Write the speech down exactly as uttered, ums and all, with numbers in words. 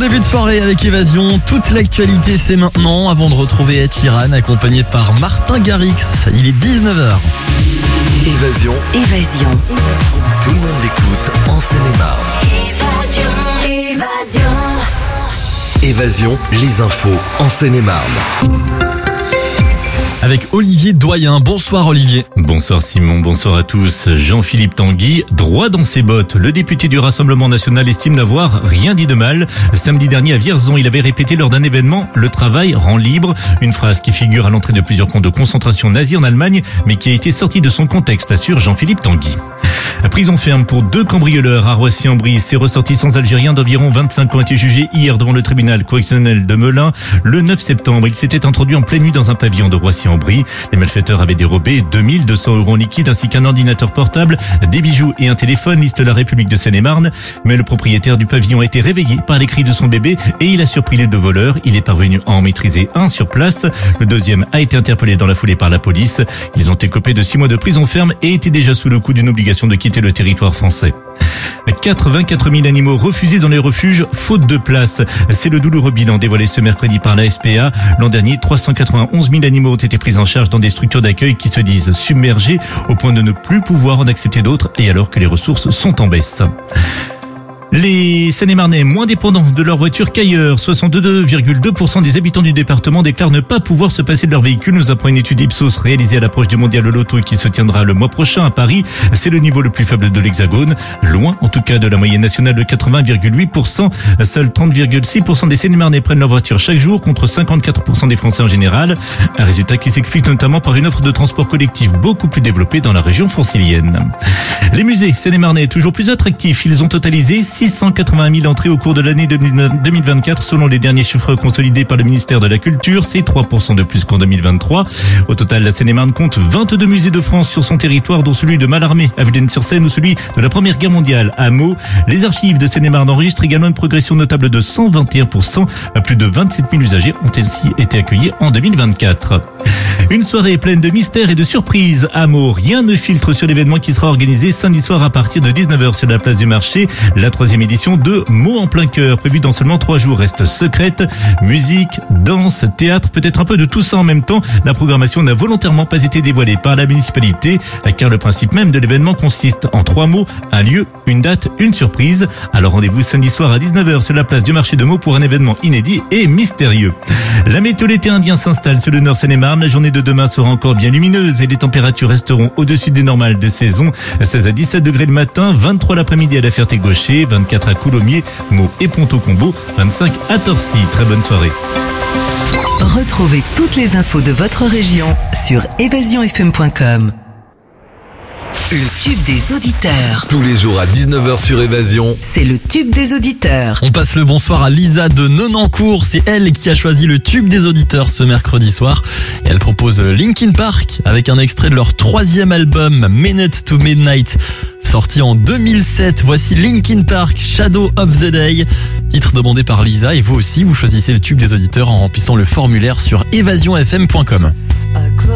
début de soirée avec Évasion. Toute l'actualité, c'est maintenant. Avant de retrouver Ed Sheeran, accompagné par Martin Garrix. Il est dix-neuf heures. Évasion. Évasion. Tout le monde l'écoute en Seine-et-Marne. Évasion. Évasion. Évasion, les infos en Seine-et-Marne. Avec Olivier Doyen. Bonsoir Olivier. Bonsoir Simon, bonsoir à tous. Jean-Philippe Tanguy, droit dans ses bottes. Le député du Rassemblement National estime n'avoir rien dit de mal. Samedi dernier à Vierzon, il avait répété lors d'un événement « Le travail rend libre », une phrase qui figure à l'entrée de plusieurs camps de concentration nazis en Allemagne, mais qui a été sortie de son contexte, assure Jean-Philippe Tanguy. Prison ferme pour deux cambrioleurs à Roissy-en-Brie. Ces ressortissants algériens d'environ vingt-cinq ans ont été jugés hier devant le tribunal correctionnel de Melun. Le neuf septembre, ils s'étaient introduits en pleine nuit dans un pavillon de Roissy-en-Brie. Les malfaiteurs avaient dérobé deux mille deux cents euros en liquide ainsi qu'un ordinateur portable, des bijoux et un téléphone, liste la République de Seine-et-Marne. Mais le propriétaire du pavillon a été réveillé par les cris de son bébé et il a surpris les deux voleurs. Il est parvenu à en maîtriser un sur place. Le deuxième a été interpellé dans la foulée par la police. Ils ont écopé de six mois de prison ferme et étaient déjà sous le coup d'une obligation de quitter le territoire français. quatre-vingt-quatre mille animaux refusés dans les refuges faute de place. C'est le douloureux bilan dévoilé ce mercredi par la S P A. L'an dernier, trois cent quatre-vingt-onze mille animaux ont été pris en charge dans des structures d'accueil qui se disent submergées au point de ne plus pouvoir en accepter d'autres et alors que les ressources sont en baisse. Les Seine-et-Marnais moins dépendants de leur voiture qu'ailleurs. soixante-deux virgule deux pour cent des habitants du département déclarent ne pas pouvoir se passer de leur véhicule, nous apprend une étude Ipsos réalisée à l'approche du mondial de l'auto qui se tiendra le mois prochain à Paris. C'est le niveau le plus faible de l'Hexagone, loin en tout cas de la moyenne nationale de quatre-vingts virgule huit pour cent. Seuls trente virgule six pour cent des Seine-et-Marnais prennent leur voiture chaque jour contre cinquante-quatre pour cent des Français en général. Un résultat qui s'explique notamment par une offre de transport collectif beaucoup plus développée dans la région francilienne. Les musées Seine-et-Marnais toujours plus attractifs. Ils ont totalisé six cent quatre-vingt mille entrées au cours de l'année deux mille vingt-quatre selon les derniers chiffres consolidés par le ministère de la Culture. C'est trois pour cent de plus qu'en deux mille vingt-trois. Au total, la Seine-et-Marne compte vingt-deux musées de France sur son territoire, dont celui de Mallarmé à Villennes-sur-Seine ou celui de la Première Guerre mondiale à Meaux. Les archives de Seine-et-Marne enregistrent également une progression notable de cent vingt et un pour cent. Plus de vingt-sept mille usagers ont ainsi été accueillis en deux mille vingt-quatre. Une soirée pleine de mystères et de surprises à Meaux. Rien ne filtre sur l'événement qui sera organisé samedi soir à partir de dix-neuf heures sur la place du marché. La troisième édition de Mots en plein cœur, prévue dans seulement trois jours, reste secrète. Musique, danse, théâtre, peut-être un peu de tout ça en même temps. La programmation n'a volontairement pas été dévoilée par la municipalité, car le principe même de l'événement consiste en trois mots: un lieu, une date, une surprise. Alors rendez-vous samedi soir à dix-neuf heures sur la place du marché de Meaux pour un événement inédit et mystérieux. La météo, l'été indien s'installe sur le nord Seine-et-Marne. La journée de demain sera encore bien lumineuse et les températures resteront au-dessus des normales de saison. seize à dix-sept degrés le matin, vingt-trois l'après-midi à la Ferté-Gaucher, vingt-quatre à Coulommiers, Meaux et Ponto-Combo, vingt-cinq à Torcy. Très bonne soirée. Retrouvez toutes les infos de votre région sur évasion f m point com. Le tube des auditeurs. Tous les jours à dix-neuf heures sur Évasion. C'est le tube des auditeurs. On passe le bonsoir à Lisa de Nonancourt. C'est elle qui a choisi le tube des auditeurs ce mercredi soir. Et elle propose Linkin Park avec un extrait de leur troisième album Minute to Midnight, sorti en deux mille sept. Voici Linkin Park, Shadow of the Day, titre demandé par Lisa. Et vous aussi, vous choisissez le tube des auditeurs en remplissant le formulaire sur évasion f m point com.